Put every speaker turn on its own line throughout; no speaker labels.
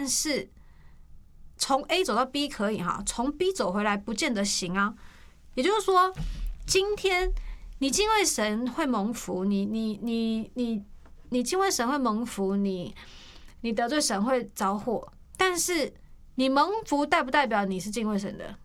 是从 A 走到 B 可以哈，从 B 走回来不见得行啊。也就是说，今天你敬畏神会蒙福，你敬畏神会蒙福，你得罪神会遭祸，但是你蒙福代不代表你是敬畏神的？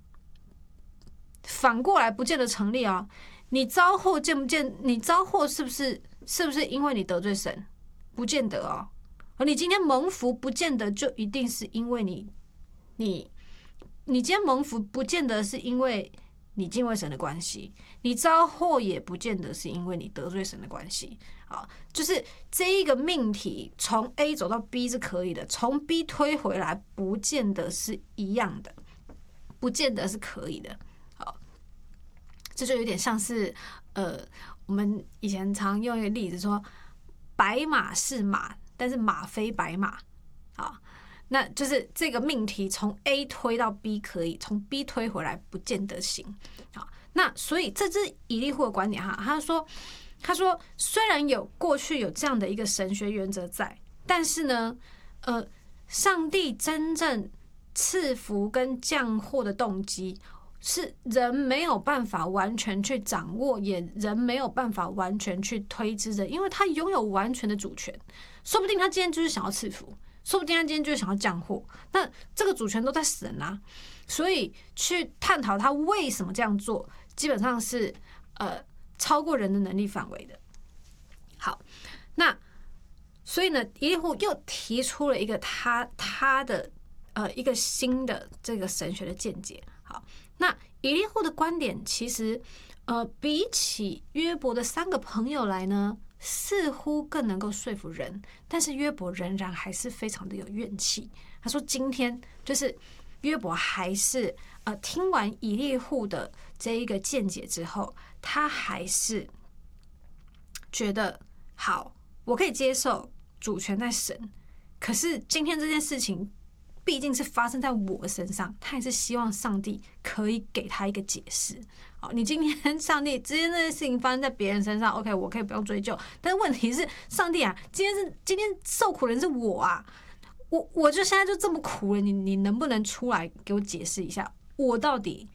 反过来不见得成立啊。你遭祸你遭祸是不是因为你得罪神？不见得哦。而你今天蒙福，不见得就一定是因为你今天蒙福，不见得是因为你敬畏神的关系，你遭祸也不见得是因为你得罪神的关系。啊，就是这一个命题，从 A 走到 B 是可以的，从 B 推回来不见得是一样的，不见得是可以的。好，这就有点像是我们以前常用一个例子说，白马是马，但是马非白马。好，那就是这个命题从 A 推到 B 可以，从 B 推回来不见得行。好，那所以这是以利户的观点哈，他说虽然过去有这样的一个神学原则在，但是呢，上帝真正赐福跟降祸的动机是人没有办法完全去掌握，也人没有办法完全去推知的，因为他拥有完全的主权。说不定他今天就是想要赐福，说不定他今天就是想要降祸，那这个主权都在神啊，所以去探讨他为什么这样做，基本上是超过人的能力范围的。好，那所以呢，以利户又提出了一个他的一个新的这个神学的见解。好，那以利户的观点其实比起约伯的3个朋友来呢，似乎更能够说服人，但是约伯仍然还是非常的有怨气。他说今天就是约伯还是听完以利户的这一个见解之后，他还是觉得好，我可以接受主权在神，可是今天这件事情毕竟是发生在我身上，他也是希望上帝可以给他一个解释。好，你今天上帝之间这件事情发生在别人身上 ，OK， 我可以不用追究，但是问题是，上帝啊，今天受苦人是我啊，我就现在就这么苦了，你能不能出来给我解释一下，我到底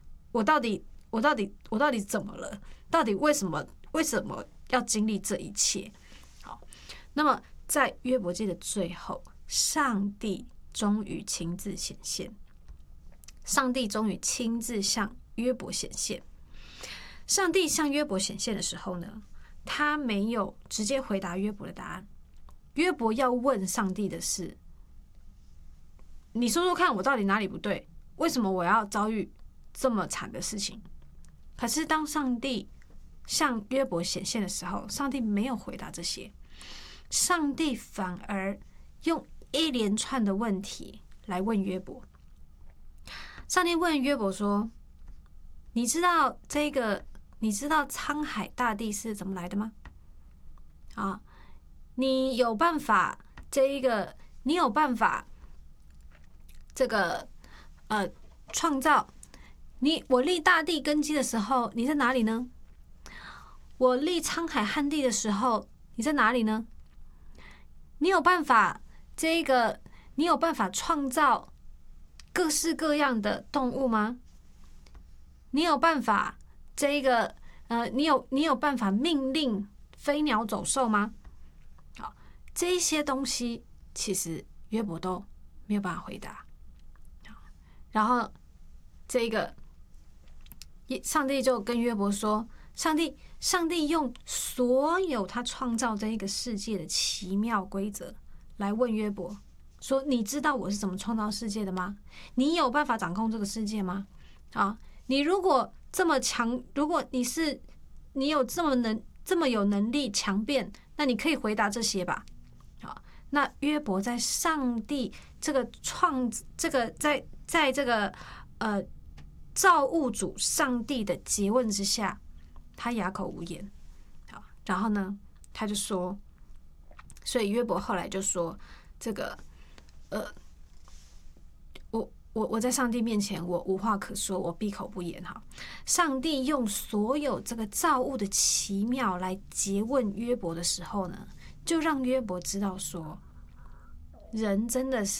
怎么了？到底为什么要经历这一切？好，那么在约伯记的最后，上帝终于亲自显现，上帝终于亲自向约伯显现。上帝向约伯显现的时候呢，他没有直接回答约伯的答案。约伯要问上帝的是：你说说看，我到底哪里不对？为什么我要遭遇这么惨的事情？可是当上帝向约伯显现的时候，上帝没有回答这些，上帝反而用一连串的问题来问约伯。上帝问约伯说：你知道沧海大地是怎么来的吗？啊，你有办法创造我立大地根基的时候，你在哪里呢？我立沧海旱地的时候，你在哪里呢？你有办法创造各式各样的动物吗？你有办法你有办法命令飞鸟走兽吗？好，这些东西其实约伯都没有办法回答。然后上帝就跟约伯说，上帝用所有他创造这一个世界的奇妙规则来问约伯说：你知道我是怎么创造世界的吗？你有办法掌控这个世界吗？啊，你如果这么强，如果你有这么有能力强辩，那你可以回答这些吧。好，那约伯在上帝在这个造物主上帝的诘问之下，他哑口无言。好，然后呢，他就说，所以约伯后来就说，我在上帝面前，我无话可说，我闭口不言。哈，上帝用所有这个造物的奇妙来诘问约伯的时候呢，就让约伯知道说，人真的是